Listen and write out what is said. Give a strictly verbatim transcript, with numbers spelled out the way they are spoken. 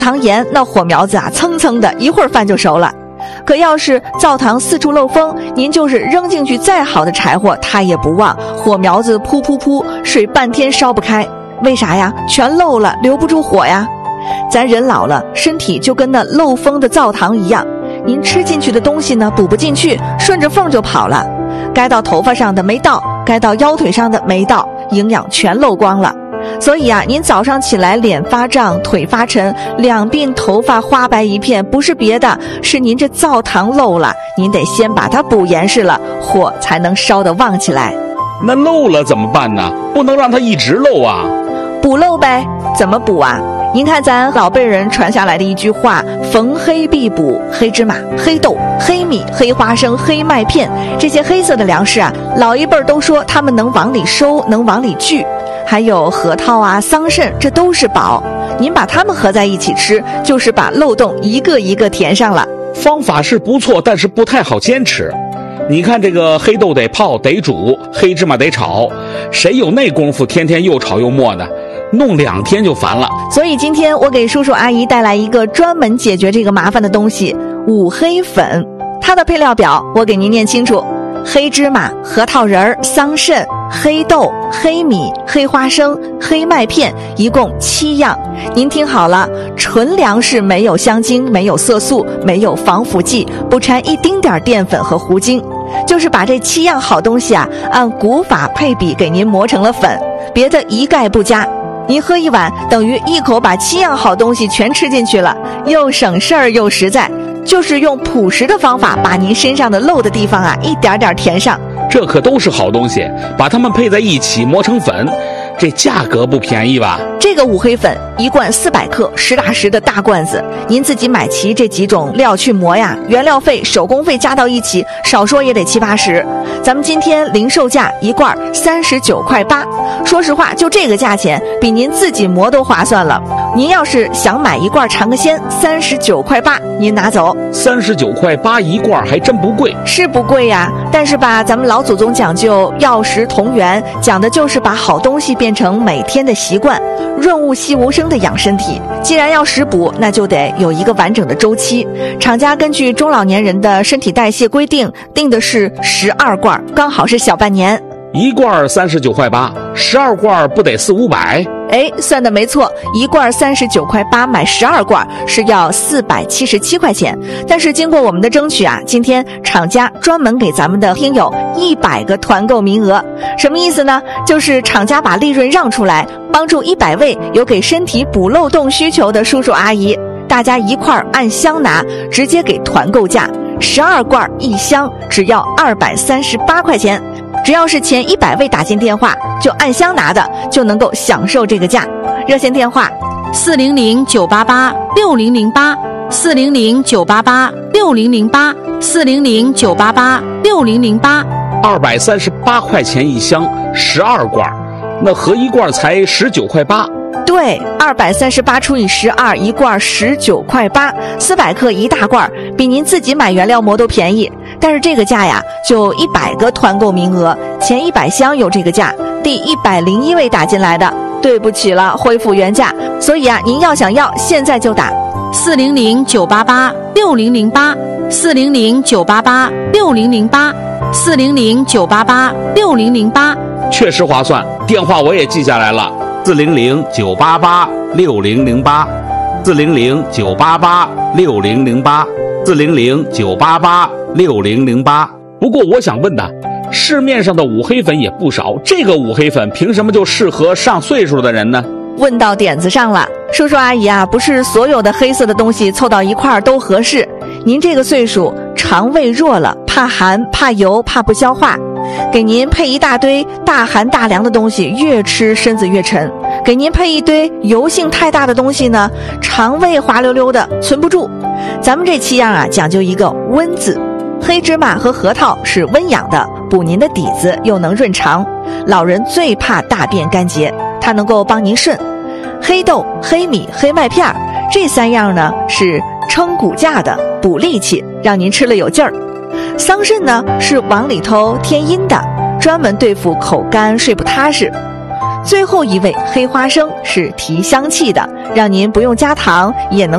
糖盐，那火苗子啊蹭蹭的，一会儿饭就熟了。可要是灶堂四处漏风，您就是扔进去再好的柴火它也不旺，火苗子扑扑扑，水半天烧不开。为啥呀？全漏了，留不住火呀。咱人老了，身体就跟那漏风的灶堂一样，您吃进去的东西呢补不进去，顺着缝就跑了，该到头发上的没到，该到腰腿上的没到，营养全漏光了。所以啊，您早上起来脸发胀，腿发沉，两鬓头发花白一片，不是别的，是您这灶堂漏了，您得先把它补严实了，火才能烧得旺起来。 那漏了怎么办呢？不能让它一直漏啊。 补漏呗。怎么补啊？您看咱老辈人传下来的一句话，逢黑必补，黑芝麻、黑豆、黑米、黑花生、黑麦片，这些黑色的粮食啊，老一辈儿都说他们能往里收，能往里聚。还有核桃啊、桑葚，这都是宝。您把它们合在一起吃，就是把漏洞一个一个填上了。 方法是不错，但是不太好坚持。你看这个黑豆得泡得煮，黑芝麻得炒，谁有那功夫天天又炒又磨呢？弄两天就烦了。 所以今天我给叔叔阿姨带来一个专门解决这个麻烦的东西——五黑粉。它的配料表我给您念清楚：黑芝麻、核桃仁、桑葚、黑豆、黑米、黑花生、黑麦片，一共七样。您听好了，纯粮食没有香精，没有色素，没有防腐剂，不掺一丁点淀粉和糊精，就是把这七样好东西啊，按古法配比给您磨成了粉，别的一概不加。您喝一碗，等于一口把七样好东西全吃进去了，又省事儿又实在。就是用朴实的方法，把您身上的漏的地方啊，一点点填上。 这可都是好东西，把它们配在一起磨成粉，这价格不便宜吧？ 这个五黑粉一罐四百克，实打实的大罐子，您自己买齐这几种料去磨呀，原料费、手工费加到一起，少说也得七八十。咱们今天零售价一罐三十九块八，说实话，就这个价钱，比您自己磨都划算了。您要是想买一罐尝个鲜，三十九块八，您拿走。 三十九块八一罐还真不贵， 是不贵呀，但是吧，咱们老祖宗讲究药食同源，讲的就是把好东西变成每天的习惯，润物细无声的养身体。既然要食补，那就得有一个完整的周期。厂家根据中老年人的身体代谢规定，定的是十二罐，刚好是小半年。 一罐三十九块八，十二罐不得四五百？ 哎，算的没错，一罐三十九块八，买十二罐是要四百七十七块钱。但是经过我们的争取啊，今天厂家专门给咱们的听友一百个团购名额。什么意思呢？就是厂家把利润让出来，帮助一百位有给身体补漏洞需求的叔叔阿姨，大家一块儿按箱拿，直接给团购价，十二罐一箱，只要二百三十八块钱。只要是前一百位打进电话，就按箱拿的，就能够享受这个价。热线电话： 四零零九八八六零零八，四零零九八八六零零八，四零零九八八六零零八。 二百三十八块钱一箱，十二罐，那合一罐才十九块八。 对，二百三十八除以十二，一罐十九块八，四百克一大罐，比您自己买原料磨都便宜。但是这个价呀，就一百个团购名额，前一百箱有这个价，第一百零一位打进来的，对不起了，恢复原价。所以啊，您要想要，现在就打四零零九八八六零零八，四零零九八八六零零八，四零零九八八六零零八， 确实划算。电话我也记下来了。四零零九八八六零零八，四零零九八八六零零八，四零零九八八六零零八。不过我想问的，市面上的五黑粉也不少，这个五黑粉凭什么就适合上岁数的人呢？ 问到点子上了，叔叔阿姨啊，不是所有的黑色的东西凑到一块儿都合适。您这个岁数，肠胃弱了，怕寒、怕油、怕不消化。给您配一大堆大寒大凉的东西，越吃身子越沉；给您配一堆油性太大的东西呢，肠胃滑溜溜的存不住。咱们这七样啊，讲究一个温字。黑芝麻和核桃是温养的，补您的底子，又能润肠。老人最怕大便干结，它能够帮您顺。黑豆、黑米、黑麦片这三样呢是撑骨架的，补力气，让您吃了有劲儿。桑葚呢是往里头添阴的，专门对付口干睡不踏实。最后一味黑花生是提香气的，让您不用加糖也能